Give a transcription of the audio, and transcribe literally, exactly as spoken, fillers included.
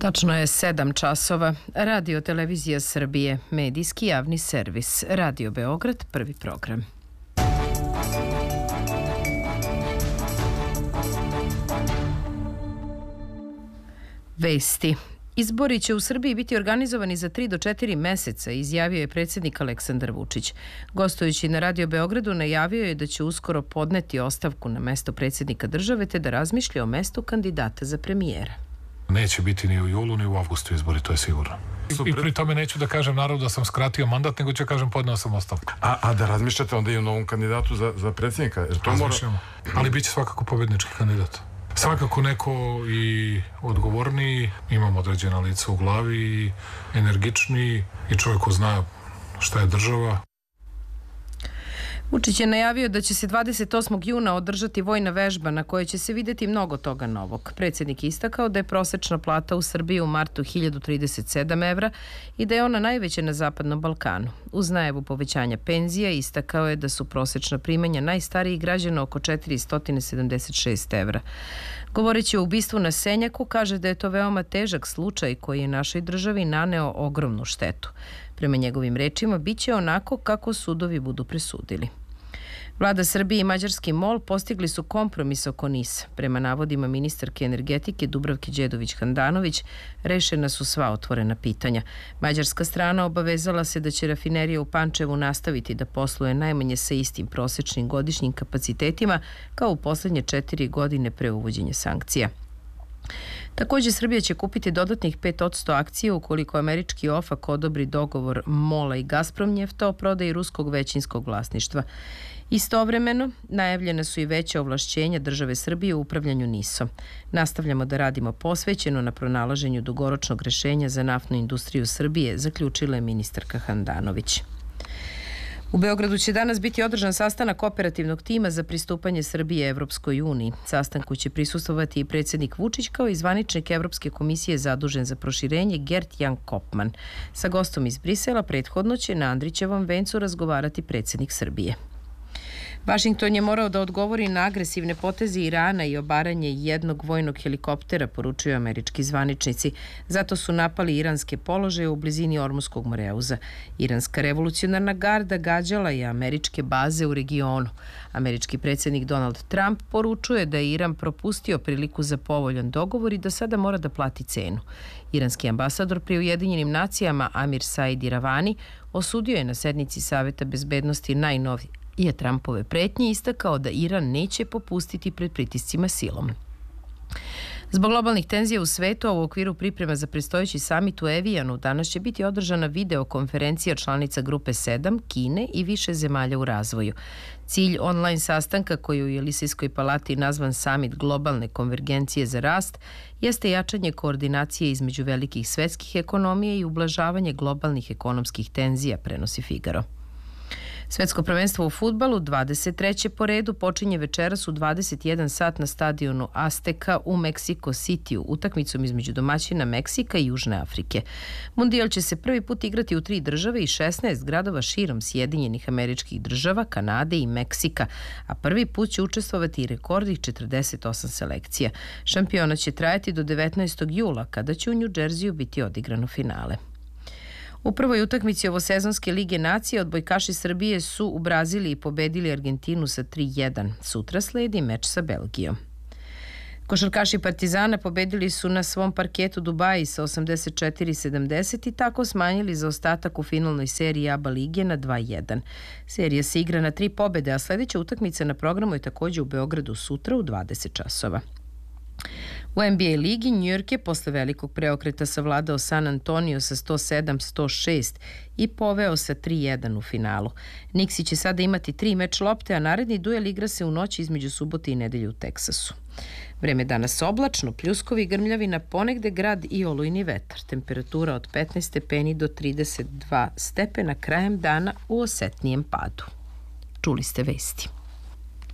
Tačno je sedam časova. Radio Televizija Srbije, medijski javni servis. Radio Beograd, prvi program. Vesti. Izbori će u Srbiji biti organizovani za tri do četiri meseca, izjavio je predsjednik Aleksandar Vučić. Gostujući na Radio Beogradu najavio je da će uskoro podneti ostavku na mesto predsjednika države te da razmišlja o mestu kandidata za premijera. Neće biti ni u julu ni u avgustu izbori, to je sigurno. I pri tome neću da kažem narodu da sam skratio mandat, nego ću kažem podneo sam ostavku. A, a da razmišljate onda i o novom kandidatu za, za predsjednika? Jer to Razmišljamo, mora... ali bit će svakako pobednički kandidat. Svakako neko i odgovorniji, imam određena lica u glavi, energičniji i čovjek ko zna šta je država. Vučić je najavio da će se dvadeset osmog juna održati vojna vežba na kojoj će se vidjeti mnogo toga novog. Predsjednik je istakao da je prosečna plata u Srbiji u martu hiljadu trideset sedam evra i da je ona najveća na Zapadnom Balkanu. Uz najavu povećanja penzija istakao je da su prosečna primanja najstarijih građana oko četiristo sedamdeset šest evra. Govoreći o ubistvu na Senjaku, kaže da je to veoma težak slučaj koji je našoj državi naneo ogromnu štetu. Prema njegovim rečima, bit će onako kako sudovi budu presudili. Vlada Srbije i mađarski MOL postigli su kompromis oko NIS-a. Prema navodima ministarke energetike Dubravke Đedović-Handanović, rešena su sva otvorena pitanja. Mađarska strana obavezala se da će rafinerija u Pančevu nastaviti da posluje najmanje sa istim prosečnim godišnjim kapacitetima kao u posljednje četiri godine pre uvođenja sankcija. Također, Srbija će kupiti dodatnih pet posto akcije ukoliko američki OFAC odobri dogovor MOL-a i Gazpromnjefta o prodaji ruskog većinskog vlasništva. Istovremeno, najavljena su i veća ovlašćenja države Srbije u upravljanju NIS-om. Nastavljamo da radimo posvećeno na pronalaženju dugoročnog rešenja za naftnu industriju Srbije, zaključila je ministarka Handanović. U Beogradu će danas biti održan sastanak operativnog tima za pristupanje Srbije Evropskoj uniji. Sastanku će prisustvovati i predsjednik Vučić kao i zvaničnik Evropske komisije zadužen za proširenje Gert Jan Kopman. Sa gostom iz Brisela prethodno će na Andrićevom vencu razgovarati predsjednik Srbije. Vašington je morao da odgovori na agresivne poteze Irana i obaranje jednog vojnog helikoptera, poručuju američki zvaničnici. Zato su napali iranske položaje u blizini Ormuskog Moreuza. Iranska revolucionarna garda gađala je američke baze u regionu. Američki predsjednik Donald Trump poručuje da je Iran propustio priliku za povoljan dogovor i da sada mora da plati cenu. Iranski ambasador pri Ujedinjenim nacijama Amir Said Iravani osudio je na sednici Saveta bezbednosti najnoviji je Trumpove pretnje istakao da Iran neće popustiti pred pritiscima silom. Zbog globalnih tenzija u svetu, a u okviru priprema za predstojeći samit u Evijanu, danas će biti održana videokonferencija članica Grupe sedam, Kine i više zemalja u razvoju. Cilj online sastanka, koji u Jelisejskoj palati nazvan Samit globalne konvergencije za rast, jeste jačanje koordinacije između velikih svetskih ekonomija i ublažavanje globalnih ekonomskih tenzija, prenosi Figaro. Svetsko prvenstvo u fudbalu, dvadeset treće po redu, počinje večeras u dvadeset jedan sat na stadionu Azteka u Meksiko Cityu, utakmicom između domaćina Meksika i Južne Afrike. Mundijal će se prvi put igrati u tri države i šesnaest gradova širom Sjedinjenih Američkih Država, Kanade i Meksika, a prvi put će učestvovati i rekordnih četrdeset osam selekcija. Šampionat će trajati do devetnaestog jula, kada će u New Jersey biti odigrano finale. U prvoj utakmici ovosezonske Lige nacija odbojkaši Srbije su u Braziliji pobedili Argentinu sa tri jedan. Sutra sledi meč sa Belgijom. Košarkaši Partizana pobedili su na svom parketu Dubaji sa osamdeset četiri sedamdeset i tako smanjili zaostatak u finalnoj seriji A B A lige na dva jedan. Serija se igra na tri pobede, a sljedeća utakmica na programu je također u Beogradu sutra u dvadeset časova. U N B A ligi New York je posle velikog preokreta savladao San Antonio sa sto sedam sto šest i poveo sa tri jedan u finalu. Knicksi će sada imati tri meč lopte, a naredni duel igra se u noći između subote i nedelje u Teksasu. Vreme danas oblačno, pljuskovi, grmljavina, ponegde grad i olujni vetar. Temperatura od petnaest stepeni do trideset dva stepena, krajem dana u osetnijem padu. Čuli ste vesti.